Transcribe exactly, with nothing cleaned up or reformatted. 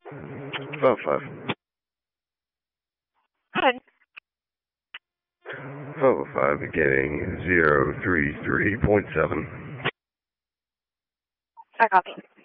Five five. Hi. Five five beginning zero three three point seven. I copy.